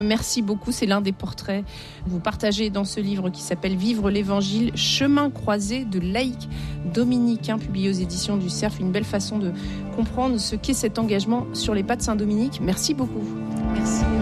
Merci beaucoup, c'est l'un des portraits que vous partagez dans ce livre qui s'appelle Vivre l'Évangile, chemin croisé de laïcs dominicains, publié aux éditions du Cerf. Une belle façon de comprendre ce qu'est cet engagement sur les pas de Saint-Dominique. Merci beaucoup. Merci.